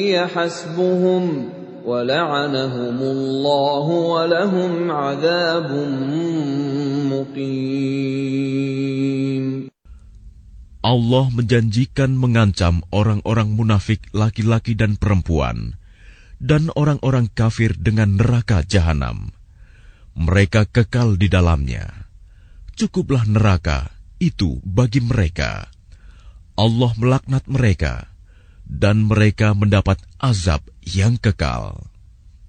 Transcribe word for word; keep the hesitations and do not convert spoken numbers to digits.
حسبهم ولعنهم الله ولهم عذاب مقيم. Allah menjanjikan mengancam orang-orang munafik laki-laki dan perempuan dan orang-orang kafir dengan neraka jahanam. Mereka kekal di dalamnya. Cukuplah neraka itu bagi mereka. Allah melaknat mereka dan mereka mendapat azab yang kekal.